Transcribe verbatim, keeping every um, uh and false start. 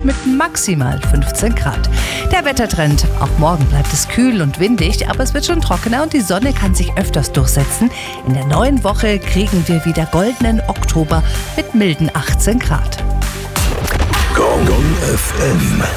mit maximal fünfzehn Grad. Der Wettertrend: Auch morgen bleibt es kühl und windig, aber es wird schon trockener und die Sonne kann sich öfters durchsetzen. In der neuen Woche kriegen wir wieder goldenen Oktober mit milden achtzehn Grad. Gong F M